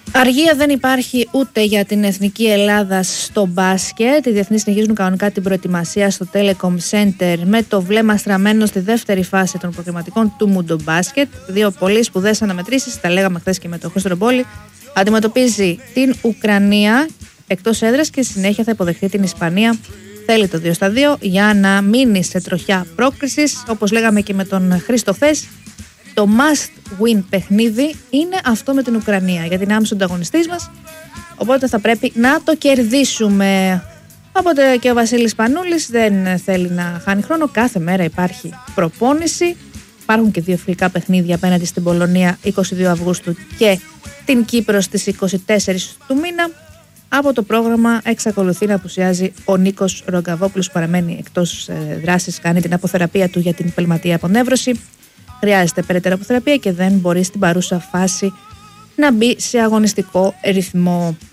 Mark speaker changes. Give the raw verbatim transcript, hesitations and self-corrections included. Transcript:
Speaker 1: Αργία δεν υπάρχει ούτε για την Εθνική Ελλάδα στο μπάσκετ. Οι διεθνείς συνεχίζουν κανονικά την προετοιμασία στο Telecom Center με το βλέμμα στραμμένο στη δεύτερη φάση των προγραμματικών του Mundo Basket. Δύο πολύ σπουδαίες αναμετρήσεις, τα λέγαμε χθες και με τον Χρήστο Ρομπόλη. Αντιμετωπίζει την Ουκρανία εκτός έδρας και συνέχεια θα υποδεχτεί την Ισπανία. Θέλει το δύο στα δύο για να μείνει σε τροχιά πρόκρισης. Όπως λέγαμε και με τον Χρήστο χθες, το must win παιχνίδι είναι αυτό με την Ουκρανία, γιατί είναι άμεσος ανταγωνιστής μας, οπότε θα πρέπει να το κερδίσουμε. Οπότε και ο Βασίλης Πανούλης δεν θέλει να χάνει χρόνο, κάθε μέρα υπάρχει προπόνηση. Υπάρχουν και δύο φιλικά παιχνίδια απέναντι στην Πολωνία είκοσι δύο Αυγούστου και την Κύπρο στις είκοσι τέσσερις του μήνα. Από το πρόγραμμα εξακολουθεί να απουσιάζει ο Νίκος Ρογκαβόπουλος, που παραμένει εκτός δράσης, κάνει την αποθεραπεία του για την πελματική απονεύρωση. Χρειάζεται περαιτέρω αποθεραπεία και δεν μπορεί στην παρούσα φάση να μπει σε αγωνιστικό ρυθμό.